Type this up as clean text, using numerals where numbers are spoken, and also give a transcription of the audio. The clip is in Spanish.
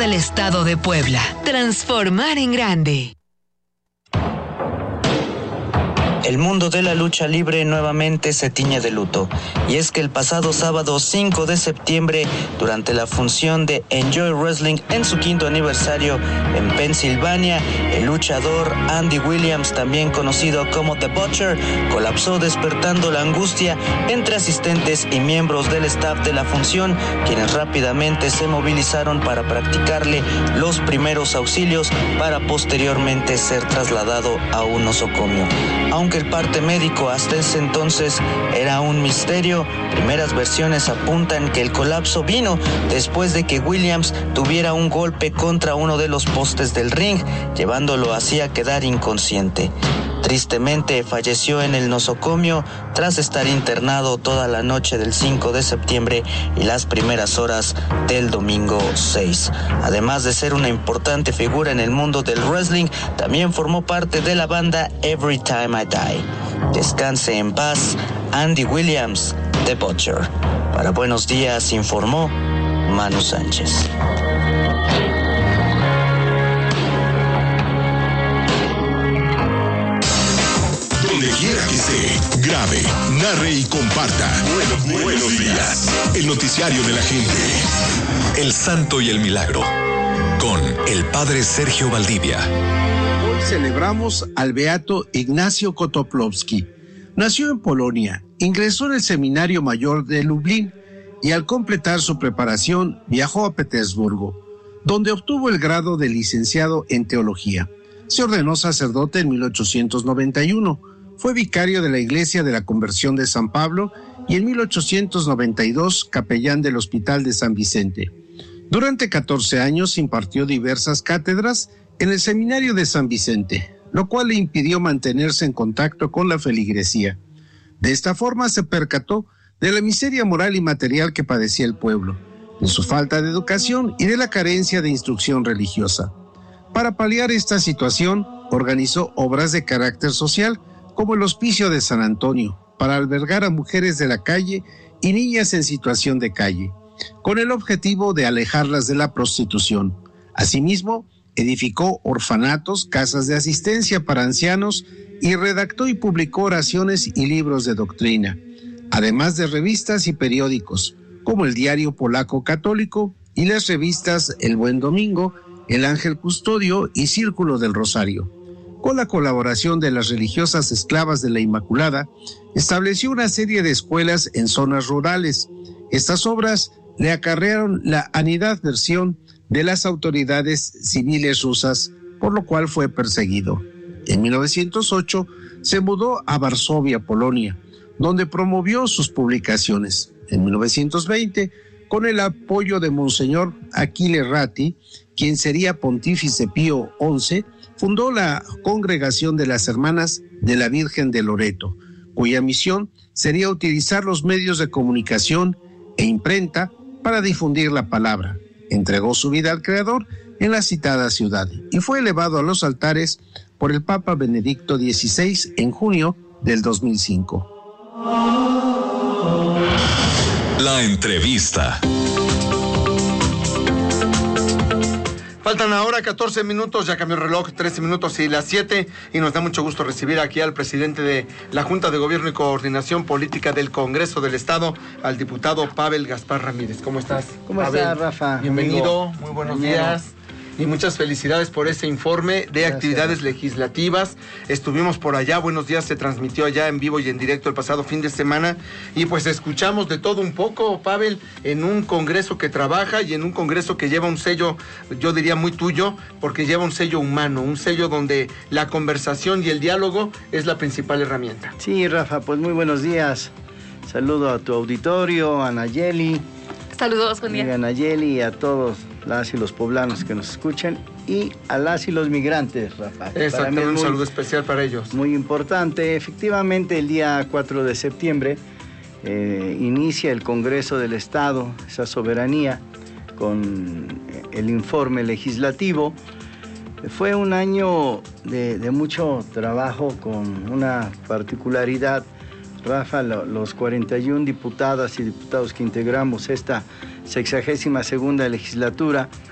al estado de Puebla. Transformar en grande. El mundo de la lucha libre nuevamente se tiñe de luto, y es que el pasado sábado 5 de septiembre, durante la función de Enjoy Wrestling en su 5º aniversario en Pensilvania, el luchador Andy Williams, también conocido como The Butcher, colapsó, despertando la angustia entre asistentes y miembros del staff de la función, quienes rápidamente se movilizaron para practicarle los primeros auxilios para posteriormente ser trasladado a un nosocomio. Aunque el parte médico hasta ese entonces era un misterio, primeras versiones apuntan que el colapso vino después de que Williams tuviera un golpe contra uno de los postes del ring, llevándolo así a quedar inconsciente. Tristemente falleció en el nosocomio tras estar internado toda la noche del 5 de septiembre y las primeras horas del domingo 6. Además de ser una importante figura en el mundo del wrestling, también formó parte de la banda Every Time I Die. Descanse en paz, Andy Williams, The Butcher. Para Buenos Días informó Manu Sánchez. Donde quiera que esté, grabe, narre y comparta. Buenos días. El noticiario de la gente. El Santo y el Milagro. Con el padre Sergio Valdivia. Hoy celebramos al beato Ignacio Kotopolowski. Nació en Polonia, ingresó en el Seminario Mayor de Lublin y al completar su preparación viajó a Petersburgo, donde obtuvo el grado de licenciado en teología. Se ordenó sacerdote en 1891. Fue vicario de la Iglesia de la Conversión de San Pablo y en 1892 capellán del Hospital de San Vicente. Durante 14 años impartió diversas cátedras en el Seminario de San Vicente, lo cual le impidió mantenerse en contacto con la feligresía. De esta forma se percató de la miseria moral y material que padecía el pueblo, de su falta de educación y de la carencia de instrucción religiosa. Para paliar esta situación, organizó obras de carácter social, como el Hospicio de San Antonio, para albergar a mujeres de la calle y niñas en situación de calle, con el objetivo de alejarlas de la prostitución. Asimismo, edificó orfanatos, casas de asistencia para ancianos y redactó y publicó oraciones y libros de doctrina, además de revistas y periódicos, como el Diario Polaco Católico y las revistas El Buen Domingo, El Ángel Custodio y Círculo del Rosario. Con la colaboración de las religiosas esclavas de la Inmaculada, estableció una serie de escuelas en zonas rurales. Estas obras le acarrearon la animadversión de las autoridades civiles rusas, por lo cual fue perseguido. En 1908 se mudó a Varsovia, Polonia, donde promovió sus publicaciones. En 1920, con el apoyo de Monseñor Achille Ratti, quien sería Pontífice Pío XI, fundó la Congregación de las Hermanas de la Virgen de Loreto, cuya misión sería utilizar los medios de comunicación e imprenta para difundir la palabra. Entregó su vida al Creador en la citada ciudad y fue elevado a los altares por el Papa Benedicto XVI en junio del 2005. La entrevista. Faltan ahora 14 minutos, ya cambió el reloj, 13 minutos y las 7, y nos da mucho gusto recibir aquí al presidente de la Junta de Gobierno y Coordinación Política del Congreso del Estado, al diputado Pavel Gaspar Ramírez. ¿Cómo estás? ¿Cómo estás, Rafa? Bienvenido, amigo. muy buenos días. Y muchas felicidades por ese informe de actividades legislativas. Estuvimos por allá, Buenos Días se transmitió allá en vivo y en directo el pasado fin de semana. Y pues escuchamos de todo un poco, Pavel, en un congreso que trabaja y en un congreso que lleva un sello, yo diría muy tuyo, porque lleva un sello humano, un sello donde la conversación y el diálogo es la principal herramienta. Sí, Rafa, pues muy buenos días. Saludo a tu auditorio, a Nayeli. Saludos, buen día. A Nayeli y a todos las y los poblanos que nos escuchan y a las y los migrantes, Rafa. Exactamente, un saludo especial para ellos. Muy importante. Efectivamente, el día 4 de septiembre inicia el Congreso del Estado, esa soberanía, con el informe legislativo. Fue un año de mucho trabajo con una particularidad, Rafa, los 41 diputadas y diputados que integramos esta 62ª legislatura,